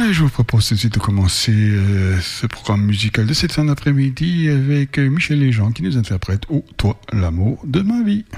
Je vous propose tout de suite de commencer ce programme musical de cette fin d'après-midi avec Michel Léjean qui nous interprète « Oh, toi, l'amour de ma vie ».